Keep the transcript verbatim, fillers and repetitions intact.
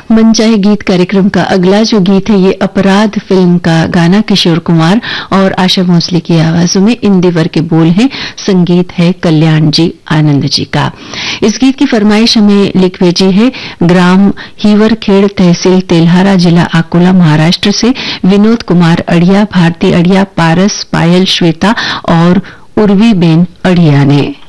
मनचाहे गीत कार्यक्रम का अगला जो गीत है ये अपराध फिल्म का गाना किशोर कुमार और आशा भोसले की आवाजों में इन दिवर के बोल हैं, संगीत है कल्याण जी आनंद जी का। इस गीत की फरमाइश हमें लिख भेजी है ग्राम हीवरखेड़ तहसील तेल्हारा जिला अकोला महाराष्ट्र से विनोद कुमार अड़िया, भारती अड़िया, पारस, पायल, श्वेता और उर्वी बेन अड़िया ने।